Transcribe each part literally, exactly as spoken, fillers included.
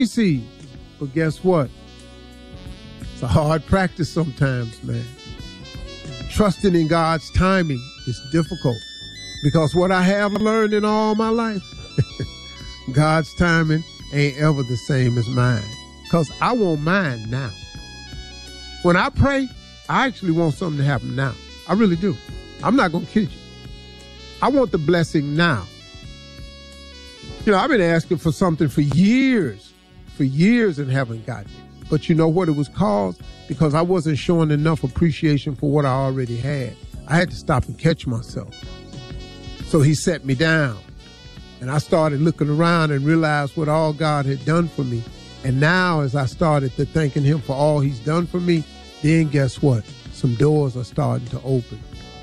see. But guess what? It's a hard practice sometimes, man. Trusting in God's timing is difficult because what I have learned in all my life, God's timing ain't ever the same as mine because I want mine now. When I pray, I actually want something to happen now. I really do. I'm not going to kid you. I want the blessing now. You know, I've been asking for something for years, for years and haven't gotten it. But you know what it was caused? Because I wasn't showing enough appreciation for what I already had. I had to stop and catch myself. So he set me down. And I started looking around and realized what all God had done for me. And now as I started to thanking him for all he's done for me, then guess what? Some doors are starting to open.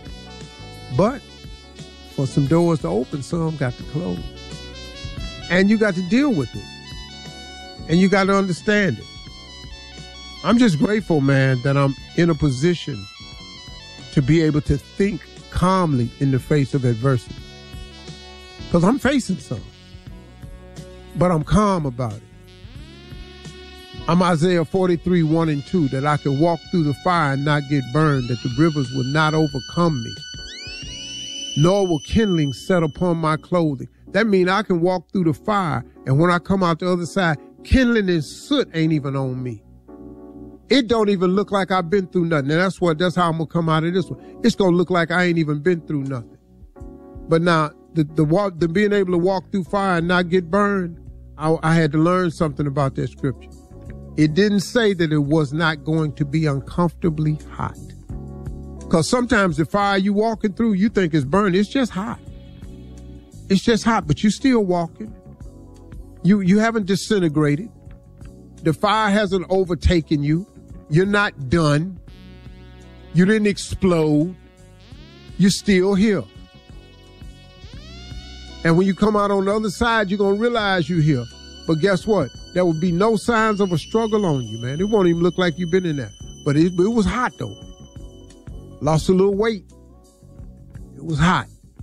But for some doors to open, some got to close. And you got to deal with it. And you got to understand it. I'm just grateful, man, that I'm in a position to be able to think calmly in the face of adversity. Because I'm facing some. But I'm calm about it. I'm Isaiah forty-three, one and two, that I can walk through the fire and not get burned, that the rivers will not overcome me, nor will kindling set upon my clothing. That means I can walk through the fire, and when I come out the other side, kindling and soot ain't even on me. It don't even look like I've been through nothing. And that's what, that's how I'm going to come out of this one. It's going to look like I ain't even been through nothing. But now, the, the walk, the being able to walk through fire and not get burned, I, I had to learn something about that scripture. It didn't say that it was not going to be uncomfortably hot. Because sometimes the fire you walking through, you think it's burning. It's just hot. It's just hot, but you're still walking. You, you haven't disintegrated. The fire hasn't overtaken you. You're not done. You didn't explode. You're still here. And when you come out on the other side, you're going to realize you're here. But guess what? There will be no signs of a struggle on you, man. It won't even look like you've been in there. But it, it was hot, though. Lost a little weight. It was hot.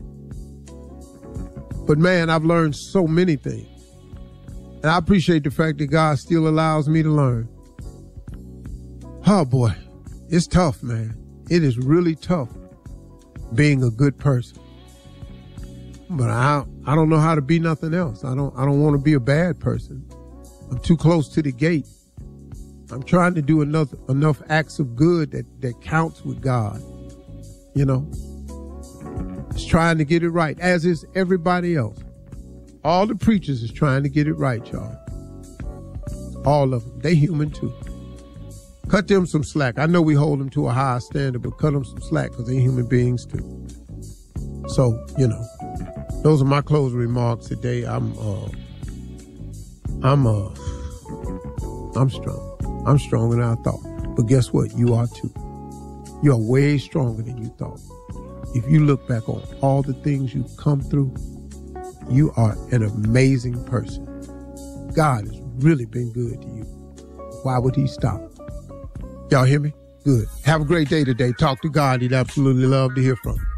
But, man, I've learned so many things. And I appreciate the fact that God still allows me to learn. Oh, boy. It's tough, man. It is really tough being a good person. But I I don't know how to be nothing else. I don't I don't want to be a bad person. I'm too close to the gate. I'm trying to do enough enough acts of good that, that counts with God. You know? Just trying to get it right, as is everybody else. All the preachers is trying to get it right, y'all. All of them. They human too. Cut them some slack. I know we hold them to a high standard, but cut them some slack because they human beings too. So, you know, those are my closing remarks today. I'm, uh, I'm, uh, I'm strong. I'm stronger than I thought. But guess what? You are too. You are way stronger than you thought. If you look back on all the things you've come through, you are an amazing person. God has really been good to you. Why would he stop? Y'all hear me? Good. Have a great day today. Talk to God. He'd absolutely love to hear from you.